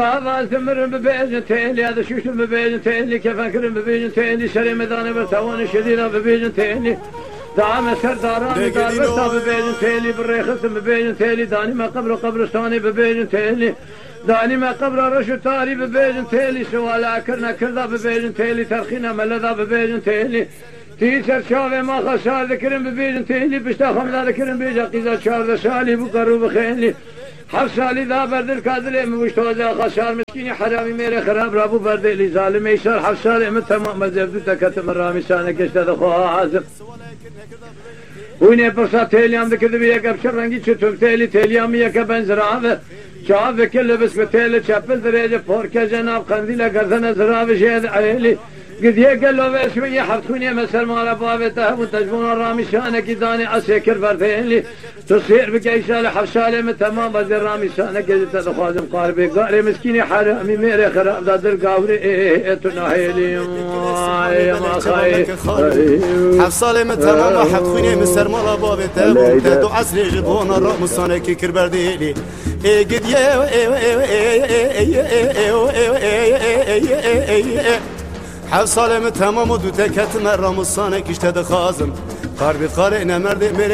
هذا ثمر ببيجن تيلي هذا شوش ببيجن تيلي كيف أكرم ببيجن تيلي شري مداني برتوان شديدة ببيجن تيلي دعم سرداراني دار برتا ببيجن تيلي بالريخس ببيجن تيلي داني ما قبر قبرستاني ببيجن تيلي داني ما قبر رشو تاري ببيجن تيلي سوال أكرنا كردا ببيجن تيلي ترخينا ملذا ببيجن تيلي تيسر شافي ما خسار ذكرم ببيجن تيلي بشتاخم ذا ذكرم بيجا قيزا شار سالي بقرو بخيلي حفصالي ذا برد الكادر مشتوزا خسار مسكيني حرامي ميري خراب رابو برد لي ظالم يسار حفصالي من تمام مزبدو تكتم الرامي سانك اشتد خوها عازم ويني برصا تيليام ذكر بيك ابشر رنگي چتم تيليام يك بنزراوه شاف كل بس بتيل چپل درجه فوركه جناب قنديل گردن زراوه شهد عيلي قد يقل له شويه حفتوني مسر مال بابته وتجبون الرامي شانك داني اسكر بردين تصير بقيسال حفصالي من تمام بدر رامي شانك تخازم قاربي قاري مسكيني حرامي ميري خراب دادر قاوري تناهيلي ما خاي حفصالي من تمام حفتوني مسر مال بابته وتدو عسري جبون الرامي شانك كربرديلي قد حفصالي من تمام ودو تكت مرام الصانك اشتد خازم قاربي قارئنا مرد